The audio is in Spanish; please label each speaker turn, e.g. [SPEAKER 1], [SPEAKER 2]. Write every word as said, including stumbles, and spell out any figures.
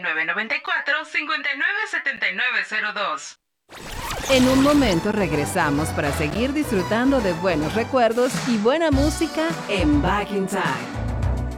[SPEAKER 1] nueve nueve cuatro, cinco nueve siete nueve cero dos.
[SPEAKER 2] En un momento regresamos para seguir disfrutando de buenos recuerdos y buena música en Back in Time.